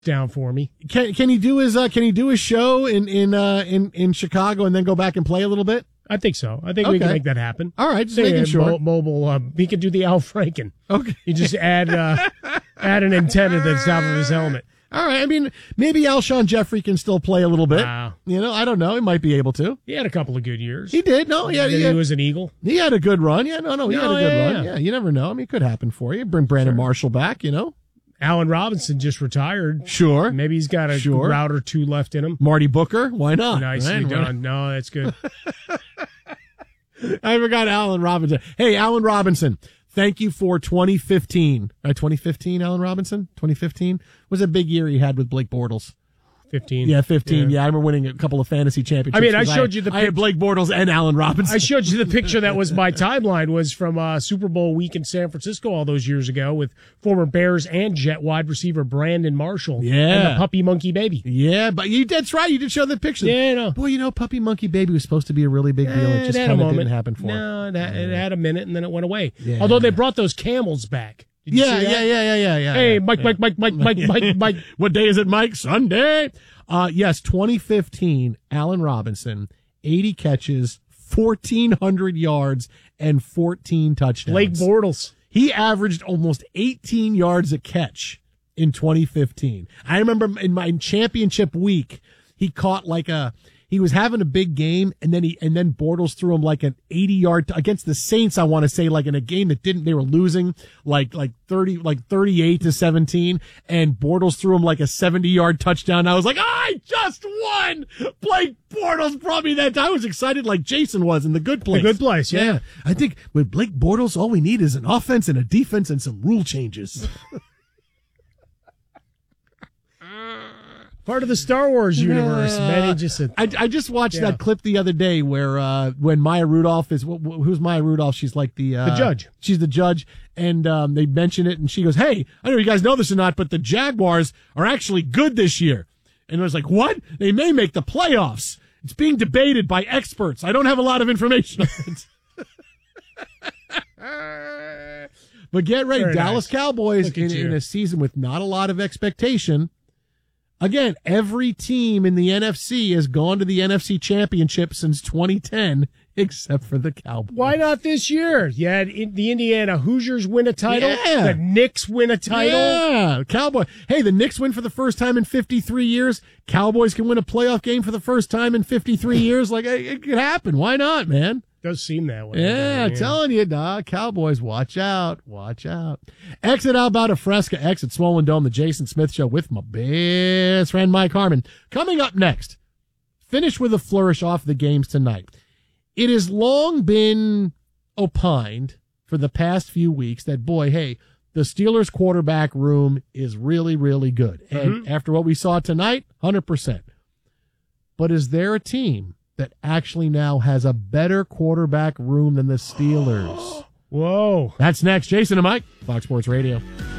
down for me. Can he do his show in Chicago and then go back and play a little bit? I think so. I think we can make that happen. All right, just making sure. Mobile. He could do the Al Franken. Okay. You just add an antenna to the top of his helmet. All right. I mean, maybe Alshon Jeffrey can still play a little bit. Wow. I don't know. He might be able to. He had a couple of good years. He did. No, yeah. He was an Eagle. He had a good run. Yeah, no. He had a good run. Yeah. Yeah, you never know. I mean, it could happen for you. Bring Brandon Marshall back, Allen Robinson just retired. Sure. Maybe he's got a route or two left in him. Marty Booker. Why not? Nicely done. No, that's good. I forgot Allen Robinson. Hey, Allen Robinson. Thank you for 2015. 2015, Allen Robinson? 2015 was a big year he had with Blake Bortles. 15. Yeah, 15. Yeah, I remember winning a couple of fantasy championships. I mean, I showed you the I had Blake Bortles and Allen Robinson. I showed you the picture that was my timeline was from Super Bowl week in San Francisco all those years ago with former Bears and Jet wide receiver Brandon Marshall. Yeah. And the puppy monkey baby. Yeah, but that's right. You did show the picture. Yeah, no. Boy, puppy monkey baby was supposed to be a really big deal. It just kind of didn't happen for him. No, it had a minute and then it went away. Yeah. Although they brought those camels back. Did you see that? Yeah. Hey, Mike. What day is it, Mike? Sunday. Yes, 2015, Allen Robinson, 80 catches, 1,400 yards, and 14 touchdowns. Blake Bortles. He averaged almost 18 yards a catch in 2015. I remember in my championship week, he caught he was having a big game, and then Bortles threw him like an 80-yard against the Saints. I want to say like in a game that they were losing like 38-17, and Bortles threw him like a 70-yard touchdown. I was like, I just won! Blake Bortles brought me that. I was excited like Jason was in The Good Place. The Good Place, yeah. I think with Blake Bortles, all we need is an offense and a defense and some rule changes. Part of the Star Wars universe. I just watched that clip the other day where when Maya Rudolph is who's Maya Rudolph? She's like the judge. She's the judge, and they mention it, and she goes, "Hey, I don't know if you guys know this or not, but the Jaguars are actually good this year." And I was like, "What? They may make the playoffs. It's being debated by experts. I don't have a lot of information on it." But get ready, Very Dallas nice. Cowboys in a season with not a lot of expectation. Again, every team in the NFC has gone to the NFC Championship since 2010, except for the Cowboys. Why not this year? You had the Indiana Hoosiers win a title. Yeah. The Knicks win a title. Yeah, Cowboy. Hey, the Knicks win for the first time in 53 years. Cowboys can win a playoff game for the first time in 53 years. Like, it could happen. Why not, man? Does seem that way. Yeah, I'm telling you, dog. Cowboys, watch out. Watch out. Exit Alberta Fresca, exit Swollen Dome, the Jason Smith Show with my best friend Mike Harmon. Coming up next, finish with a flourish off the games tonight. It has long been opined for the past few weeks that, boy, hey, the Steelers quarterback room is really, really good. And after what we saw tonight, 100%. But is there a team that actually now has a better quarterback room than the Steelers? Whoa. That's next. Jason and Mike, Fox Sports Radio.